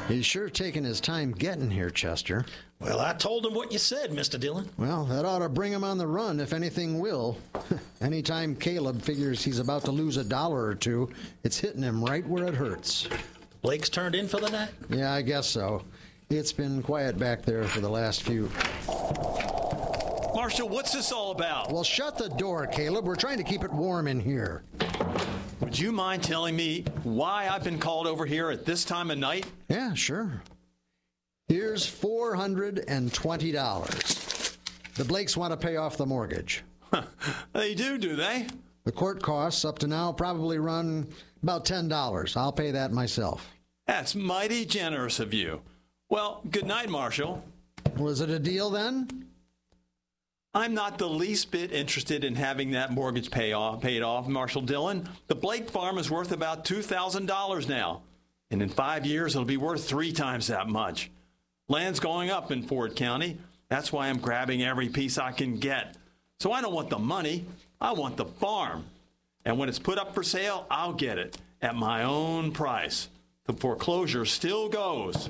He's sure taking his time getting here, Chester. Well, I told him what you said, Mr. Dillon. Well, that ought to bring him on the run, if anything will. Anytime Caleb figures he's about to lose $1 or two, it's hitting him right where it hurts. Blake's turned in for the night? Yeah, I guess so. It's been quiet back there for the last few. Marshal, what's this all about? Well, shut the door, Caleb. We're trying to keep it warm in here. Would you mind telling me why I've been called over here at this time of night? Yeah, sure. Here's $420. The Blakes want to pay off the mortgage. They do they? The court costs up to now probably run about $10. I'll pay that myself. That's mighty generous of you. Well, good night, Marshal. Was it a deal then? I'm not the least bit interested in having that mortgage paid off, Marshal Dillon. The Blake farm is worth about $2,000 now. And in 5 years, it'll be worth 3 times that much. Land's going up in Ford County. That's why I'm grabbing every piece I can get. So I don't want the money. I want the farm. And when it's put up for sale, I'll get it at my own price. The foreclosure still goes.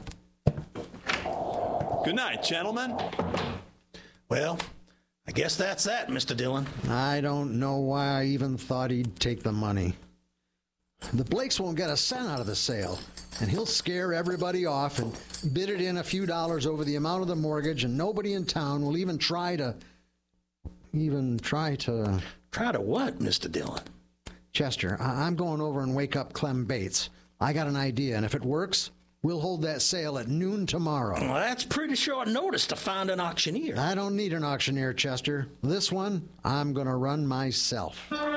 Good night, gentlemen. Well, I guess that's that, Mr. Dillon. I don't know why I even thought he'd take the money. The Blakes won't get a cent out of the sale, and he'll scare everybody off and bid it in a few dollars over the amount of the mortgage, and nobody in town will even try to... Try to what, Mr. Dillon? Chester, I'm going over and wake up Clem Bates. I got an idea, and if it works, we'll hold that sale at noon tomorrow. Well, that's pretty short notice to find an auctioneer. I don't need an auctioneer, Chester. This one, I'm going to run myself.